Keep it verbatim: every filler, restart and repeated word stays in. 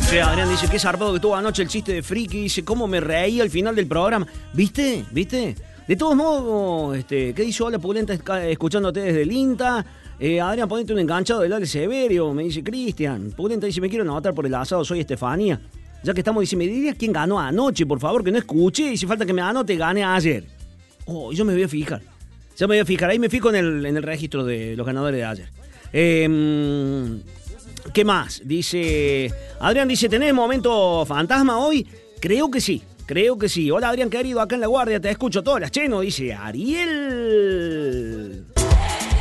Sí, Adrián dice, qué zarpado que tuvo anoche el chiste de Friki. Dice, cómo me reí al final del programa. ¿Viste? ¿Viste? De todos modos, este, ¿qué dice? Hola, Pulenta, escuchándote desde el INTA. Eh, Adrián, ponete un enganchado del Ale Severio, me dice Cristian. Pulenta dice, me quiero anotar por el asado, soy Estefanía. Ya que estamos, dice, ¿me dirías quién ganó anoche? Por favor, que no escuché. Y si falta que me anote, gané ayer. Oh, yo me voy a fijar. Ya me voy a fijar. Ahí me fijo en el, en el registro de los ganadores de ayer. Eh... ¿Qué más? Dice... Adrián dice, ¿tenés momento fantasma hoy? Creo que sí, creo que sí. Hola, Adrián, querido, acá en La Guardia, te escucho todas las chenos, dice Ariel.